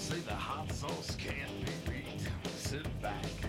Say the hot sauce can't be beat. Sit back